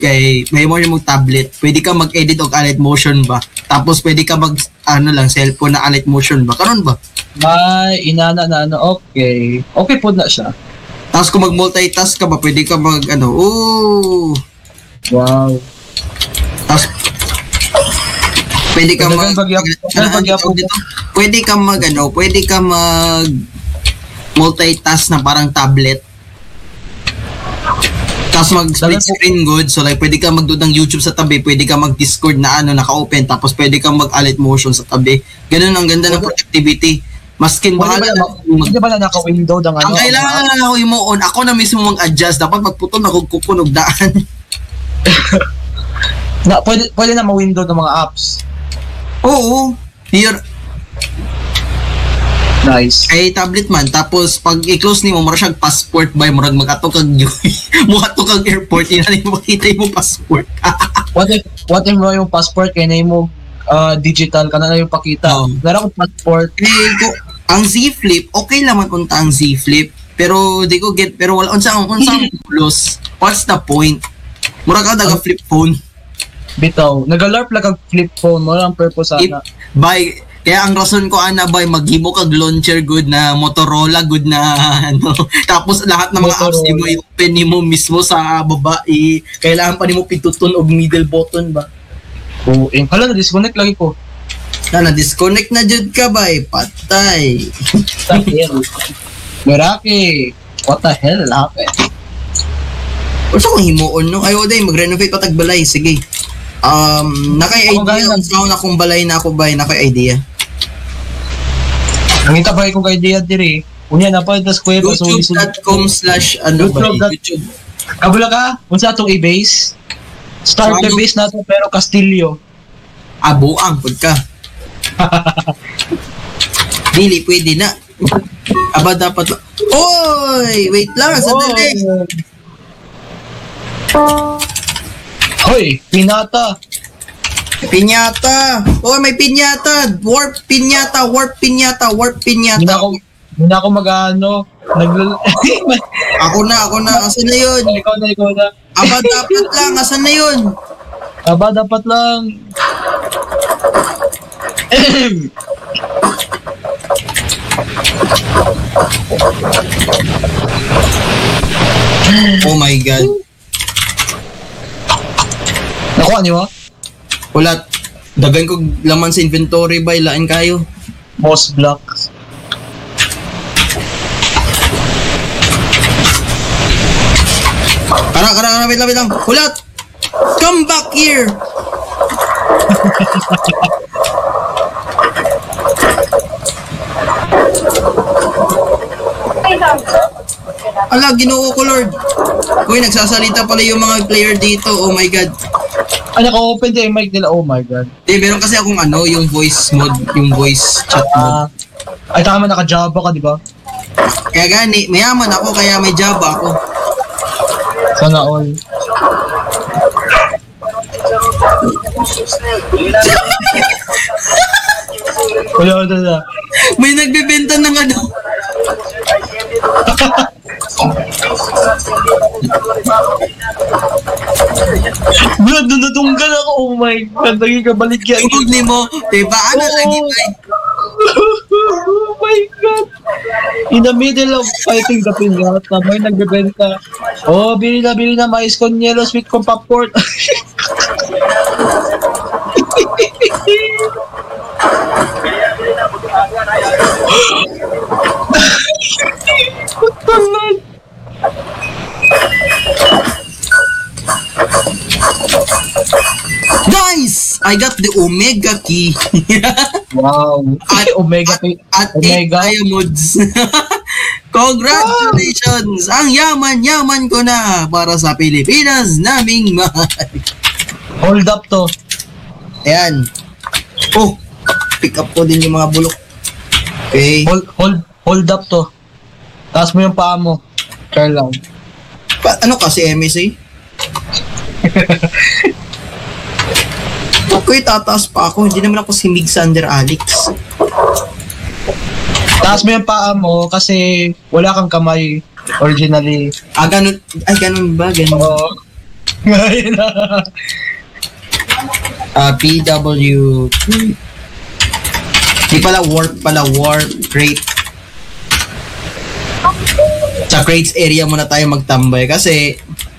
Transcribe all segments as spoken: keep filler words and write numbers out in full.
kay may mo yung tablet, pwede ka mag-edit og alert motion ba? Tapos pwede ka mag ano lang cellphone na alert motion ba? Karon ba? May inana na ano, okay. Okay po na siya. Tapos kung mag-multitask ka ba, pwede ka mag ano, ooh. Wow. Tapos pwede ka mag, mag pwede ka mag ano, pwede ka mag multitask na parang tablet. Tapos mag split screen good, so like pwede ka magdood ng YouTube sa tabi, pwede ka mag Discord na ano naka-open, tapos pwede ka mag alert motion sa tabi. Ganun ang ganda ng productivity. Maskin bahala na hindi ba na naka-window ng ano? Ang kailangan na ako yung on, ako na mismo mag-adjust, dapat magputol na kung kukunog daan. na pwede pwede na ma-window ng mga apps. Oo. Here. Nice. Kay tablet man, tapos pag i-close nimo mura siyang passport by murag magato kag muhato kag airport ina mo makita mo passport. what if what if mo yung passport kay na mo uh, digital kana na yung pakita. Oh. Dara ko passport. Eh, ko, ang Z Flip, okay naman unta ang Z Flip, pero di ko get pero wala unsa ang unsa ang plus. What's the point? Mura ka daga flip phone. Bitaw, nagalarp lang kag flip phone mo lang purpose ana. By kaya ang rason ko ana bay maghimo kag launcher good na Motorola good na ano tapos lahat ng mga apps di mo i-open nimo mismo sa baba eh, kailangan pa nimo pituton og middle button ba. Oh, eh pala na disconnect lagi ko. Na na disconnect na jud ka bay patay. What the hell? Meraki. What the hell happened? Unsa ko himuon no? Ayo day mag-renovate pa tag balay sige. Um, nakay idea ang sound akong balay na ako bay nakay idea. Ang ita pa ko kay idea diri. Unya na pa ita square pa so youtube dot com slash ano ba YouTube. Kabula ka unsa atong i-base? Start the base nato pero Castillo. Abo ang pud ka. Dili pwede na. Aba dapat. Oy, wait lang sandali. Hoy, pinata. Pinyata. Oh, may pinyata. Warp pinyata, warp pinyata, warp pinyata. Hindi ako, hindi ako mag-ano. Nag ako na, ako na. Asan na yun? Ikaw na, ikaw na. Aba, dapat lang. Asan na yun? Aba, dapat lang. Oh my God. Nakuha niyo ha? Wala. Dagan ko laman sa inventory ba? Ilain kayo. Boss blocks. Kara, kara, kara. Wait lang, wait lang. Hulat! Come back here! Ala, ginoo ko Lord. Uy, nagsasalita pala yung mga player dito. Oh my God. Ah, naka-open din yung mic nila. Oh my God. Di, meron kasi akong ano, yung voice mode, yung voice chat mode. Ah, ay, tama, naka-Java ka, di ba? Kaya gani, mayaman ako, kaya may Java ako. Sana all. Wala, wala, wala. May nagbebenta ng ano. Brad, nanatunggal ako. Oh my God, naging kabalik yan. Tugog ni mo, diba? Ano oh. Lagi ba? Oh my God. In the middle of fighting the pinata, may nagbebenta. Oh, bili na, bili na mais con yellow sweet con popcorn. Talan. Nice! I got the Omega key. Wow. At Omega at, at Omega diamonds. Congratulations! Wow. Ang yaman-yaman ko na para sa Pilipinas naming mahal. Hold up to. Ayan. Oh, pick up ko din yung mga bulok. Okay. Hold, hold, hold up to. Taas mo yung paa mo. Try lang. Pa, ano kasi M S A? Okay, tataas pa ako. Hindi naman ako si Migsander Alex. Taas mo yung paa mo kasi wala kang kamay originally. Ah, ganun. Ay, ganun ba? Ganun. Oo. Ngayon na. Uh, P W Di pala warp pala, warp crate. Sa crates area muna tayo magtambay kasi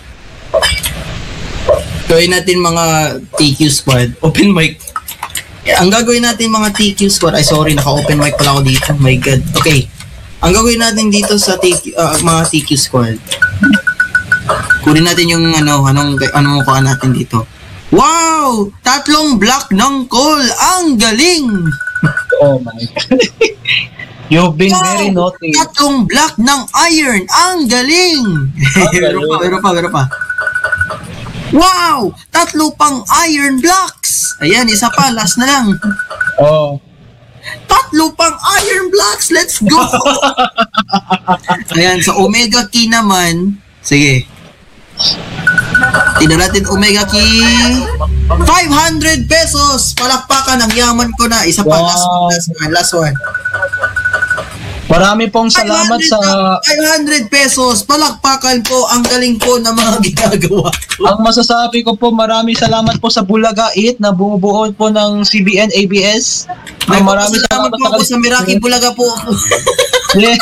gawin natin mga T Q squad. Open mic. Ang gagawin natin mga T Q squad, ay sorry, naka-open mic pala ako dito. My God. Okay. Ang gagawin natin dito sa T Q, uh, mga T Q squad. Kunin natin yung ano, anong, anong mukha natin dito. Wow! Tatlong block ng coal! Ang galing! Oh my God. You've been Wow! very naughty. Tatlong block ng iron! Ang galing! Meron pa, meron pa, meron pa. Wow! Tatlo pang iron blocks! Ayan, isa pa, last na lang. Oh. Tatlo pang iron blocks! Let's go! Ayan, sa Omega Key naman, sige. Tignan natin Omega Key. five hundred pesos! Palakpakan, ang yaman ko na. Isa pa, Wow. last one, last one, last one. Marami pong salamat sa... five hundred pesos! Palakpakan po, ang galing po ng mga ginagawa ko. Ang masasabi ko po, maraming salamat po sa Bulaga eight na bumubuo po ng C B N A B S. May Ang maraming salamat po ako sa Meraki Bulaga po ako. Yeah.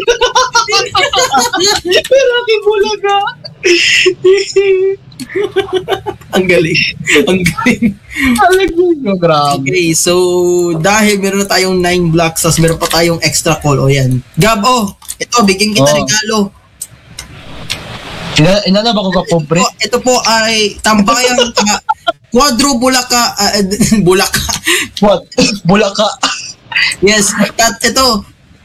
Meraki Bulaga. Ang galing. Ang galing. Talagang grabe. Okay, so dahil meron na tayong nine blocks, as meron pa tayong extra call. O yan. Gab, oh, ito, bigyan kita Oh. regalo. Ina, inanap ako ka pobre. Ito, ito po ay tambayang uh, Quadro Bulaca. Uh, Bulaca. What? Bulaga. Yes, at ito.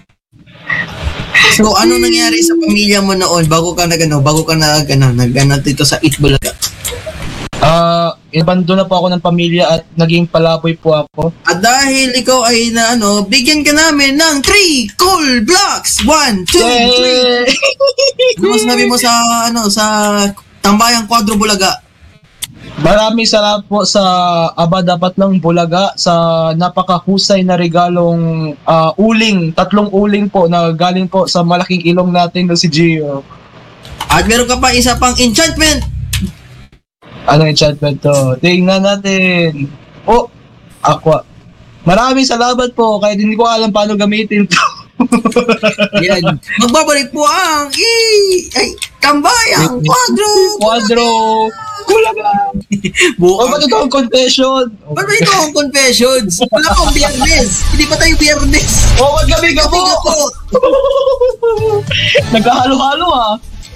So, ano nangyari sa pamilya mo noon bago ka nag ano, bago ka nag ano, nag ano, dito sa Eat Bulaga? Ah, inabando na po ako ng pamilya at naging palaboy po ako. At dahil ikaw ay na ano, bigyan ka namin ng three cool blocks. one, two, three. Ano mas sinabi mo sa ano, sa Tambayang Quadro Bulaga? Maraming salamat po sa Aba Dapat ng Bulaga sa napakahusay na regalong ah, uling, tatlong uling po na galing po sa malaking ilong natin na si Gio. At meron ka pa isa pang enchantment. Anong enchantment to? Tingnan natin. Oh, aqua. Maraming salamat po kahit hindi ko alam paano gamitin to. Yan. Magbabalik po ang i ay Tambayang Quadro. Quadro. Bulaga. Oh, Bukas. ba't ito ang confession? Ba't ba ito ang confessions? Wala akong biyernes. Hindi pa tayo biyernes. Oh, magabi ka po. Gabi ka po. Nagkahalo-halo ha.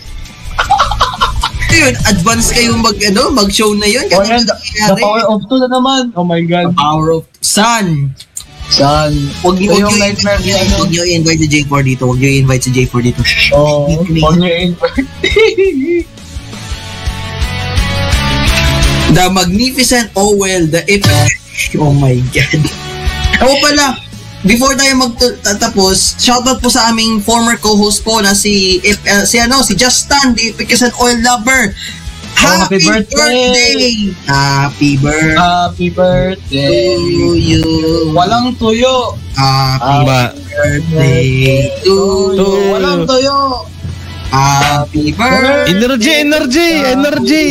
Yun, advance kayong mag, ano, mag-show na yun. Oh, Kaya yan. The power of two na naman. Oh my God. Power of Sun. San? Huwag niyo, Ito huwag yung niyo, nightmare ni ano. huwag niyo i-invite si J four dito. Huwag niyo i-invite si J four dito. Oh, huwag niyo invite. The Magnificent Owel, the epic. Oh my God. Ako pala, before tayo magtatapos, shoutout po sa aming former co-host po na si uh, si ano, si Justin, the Magnificent Oil Lover. Oh, happy Happy, birthday! birthday! Happy birthday Happy birthday. to you. Walang tuyo. Happy Ba- birthday to you. Walang tuyo. Happy birthday. Energy, energy, energy!